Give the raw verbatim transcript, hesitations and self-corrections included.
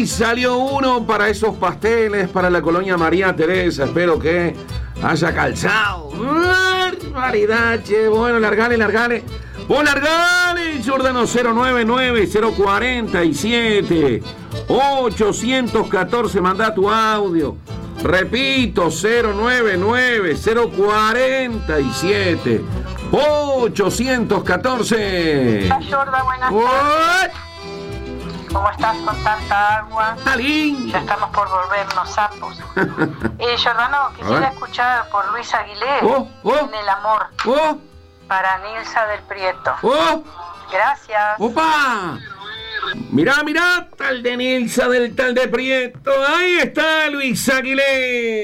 Ahí salió uno para esos pasteles, para la colonia María Teresa. Espero que haya calzado. Barbaridad, che. Bueno, largale, largale. Vos largale, Jordano cero nueve nueve cero cuatro siete ochocientos catorce. Manda tu audio. Repito, cero nueve nueve cero cuatro siete ochocientos catorce. Hola, Jorda, buenas tardes. ¿Cómo estás con tanta agua? Talín. Ya estamos por volvernos sapos. eh, Jordano, quisiera escuchar por Luis Aguilé, oh, oh. En el amor, oh. para Nilsa del Prieto. Oh. Gracias. ¡Opa! Mirá, mirá, tal de Nilsa del tal de Prieto. Ahí está Luis Aguilé.